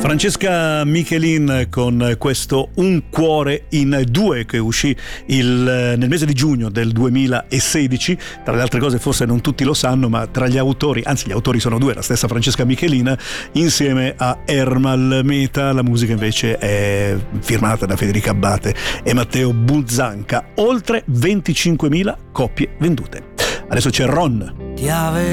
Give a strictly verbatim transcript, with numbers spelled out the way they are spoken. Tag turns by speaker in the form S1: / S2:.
S1: Francesca Michelin con questo Un cuore in due che uscì il, nel mese di giugno del duemilasedici. Tra le altre cose forse non tutti lo sanno, ma tra gli autori, anzi gli autori sono due, la stessa Francesca Michelin insieme a Ermal Meta. La musica invece è firmata da Federica Abbate e Matteo Buzzanca. Oltre venticinquemila copie vendute. Adesso c'è Ron.
S2: Ti ave